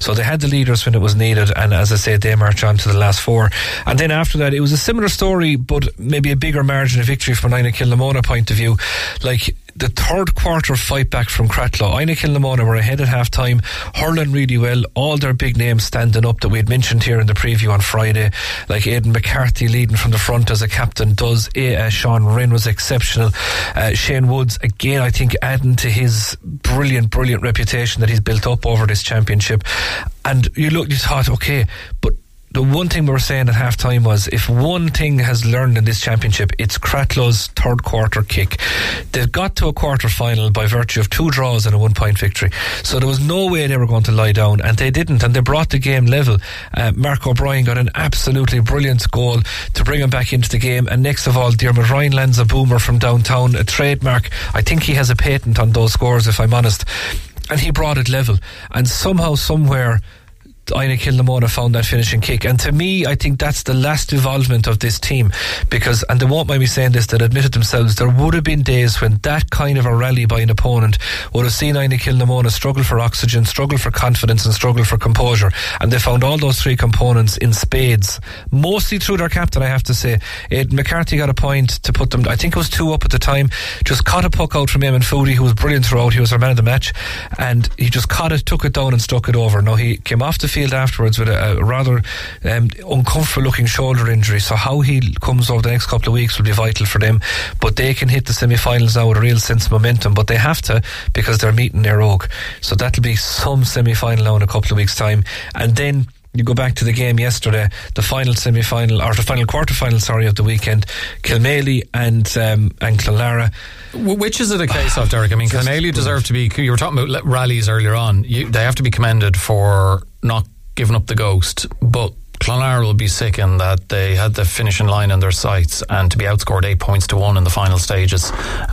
So they had the leaders when it was needed, and as I said, they march on to the last 4. And then after that, it was a similar story, but maybe a bigger margin of victory from an Aina Kilnamona point of view. Like, the third quarter fight back from Cratloe, Aina Kilnamona were ahead at half time, hurling really well, all their big names standing up that we had mentioned here in the preview on Friday, like Aidan McCarthy leading from the front as a captain does. Sean Wren was exceptional. Shane Woods again, I think, adding to his brilliant reputation that he's built up over this championship. And you thought, okay, but the one thing we were saying at half time was, if one thing has learned in this championship, it's Cratloe's third quarter kick. They got to a quarter final by virtue of 2 draws and a 1-point victory, so there was no way they were going to lie down, and they didn't, and they brought the game level. Mark O'Brien got an absolutely brilliant goal to bring him back into the game, and next of all, Diarmuid Ryan lands a boomer from downtown, a trademark. I think he has a patent on those scores, if I'm honest, and he brought it level, and somehow, somewhere, Aina Kilnamona found that finishing kick. And to me, I think that's the last evolvement of this team, because, and they won't mind me saying this, they'd admitted themselves, there would have been days when that kind of a rally by an opponent would have seen Aina Kilnamona struggle for oxygen, struggle for confidence, and struggle for composure, and they found all those 3 components in spades, mostly through their captain, I have to say. Aidan McCarthy got a point to put them, I think it was 2 up at the time, just caught a puck out from Eamon Foodie, who was brilliant throughout. He was our man of the match, and he just caught it, took it down and stuck it over. Now, he came off the field afterwards with a rather uncomfortable looking shoulder injury, so how he comes over the next couple of weeks will be vital for them. But they can hit the semi-finals now with a real sense of momentum, but they have to, because they're meeting Éire Óg, so that'll be some semi-final now in a couple of weeks time. And then you go back to the game yesterday, the final semi-final, or the final quarter-final, of the weekend, Kilmaley and Clonlara. Which is it a case of, Derek? I mean, Kilmaley deserve to be, you were talking about rallies earlier on, they have to be commended for not giving up the ghost, but Clonlara will be sick in that they had the finishing line in their sights, and to be outscored 8-1 in the final stages,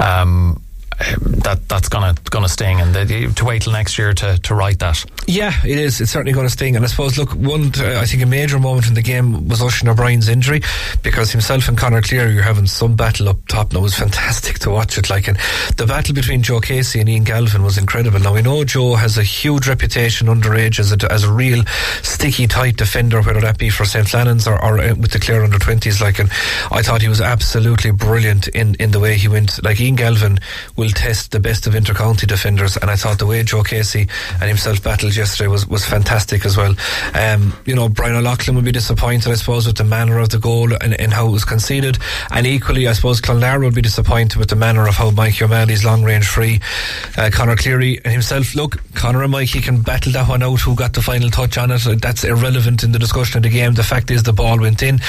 that's gonna sting, and to wait till next year to right that. Yeah, it is. It's certainly going to sting. And I suppose, look, I think a major moment in the game was Oisin O'Brien's injury, because himself and Conor Cleary are having some battle up top. Now, it was fantastic to watch it. And the battle between Joe Casey and Ian Galvin was incredible. Now, we know Joe has a huge reputation underage as a real sticky, tight defender, whether that be for St. Flannan's or with the Clare under-20s. And I thought he was absolutely brilliant in the way he went. Ian Galvin will test the best of inter-county defenders, and I thought the way Joe Casey and himself battled yesterday was fantastic as well. Brian O'Loughlin would be disappointed, I suppose, with the manner of the goal and how it was conceded, and equally I suppose Clonlara would be disappointed with the manner of how Mikey O'Malley's long range free, Conor Cleary and himself, look, Conor and Mikey can battle that one out, who got the final touch on it. That's irrelevant in the discussion of the game. The fact is the ball went in,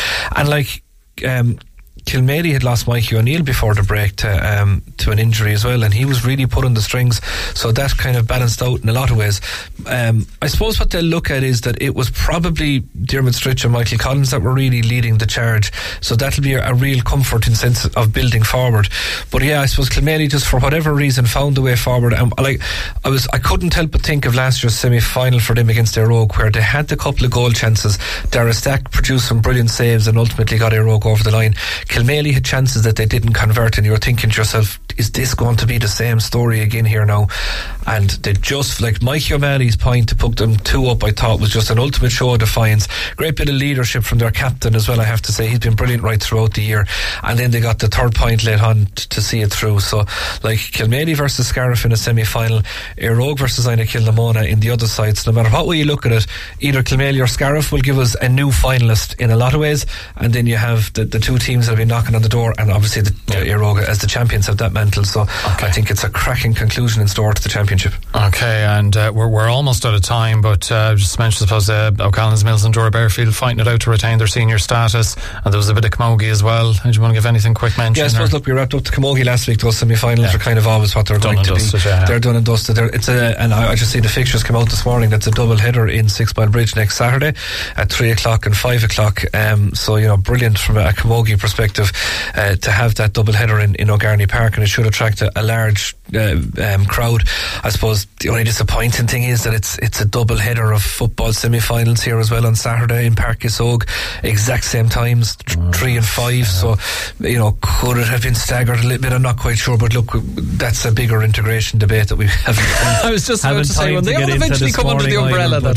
and Kilmaley had lost Mikey O'Neill before the break to an injury as well, and he was really pulling the strings, so that kind of balanced out in a lot of ways. I suppose what they'll look at is that it was probably Diarmuid Stritch and Michael Collins that were really leading the charge, so that'll be a real comfort in sense of building forward. But yeah, I suppose Kilmaley just for whatever reason found the way forward, and I couldn't help but think of last year's semi-final for them against Éire Óg, where they had a couple of goal chances. Dara Stack produced some brilliant saves and ultimately got Éire Óg over the line. Kilmaley had chances that they didn't convert, and you were thinking to yourself, is this going to be the same story again here now? And they just, Mikey O'Malley's point to put them 2 up, I thought was just an ultimate show of defiance. Great bit of leadership from their captain as well, I have to say. He's been brilliant right throughout the year, and then they got the 3rd point late on to see it through. So Kilmaley versus Scariff in a semi-final, Éire Óg versus Aina Kilnamona in the other side. So no matter what way you look at it, either Kilmaley or Scariff will give us a new finalist in a lot of ways, and then you have the 2 teams that have been knocking on the door, and obviously the Éire Óg as the champions have that mantle. So okay. I think it's a cracking conclusion in store to the championship. Okay, and we're almost out of time, but just to mention, I suppose O'Callaghan's Mills and Dora Bearfield fighting it out to retain their senior status, and there was a bit of Camogie as well. Do you want to give anything quick mention? Yeah, I suppose, look, we wrapped up the Camogie last week. Those semi-finals are kind of always what they're going to be. They're done and dusted. And I just see the fixtures come out this morning. That's a double header in 6 Mile Bridge next Saturday at 3 o'clock and 5 o'clock. So brilliant from a Camogie perspective to have that double header in O'Garney Park, and it should attract a large crowd. I suppose the only disappointing thing is that it's a double header of football semi-finals here as well on Saturday in Páirc Uas Óg, exact same times, 3 and 5. So could it have been staggered a little bit? I'm not quite sure, but look, that's a bigger integration debate that we haven't. I was just about to say, when they all eventually come under the umbrella,